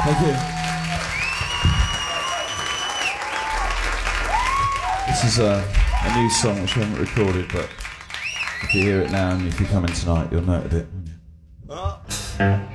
Thank you. This is a new song which I haven't recorded, but if you hear it now and if you come in tonight, you'll know it a bit.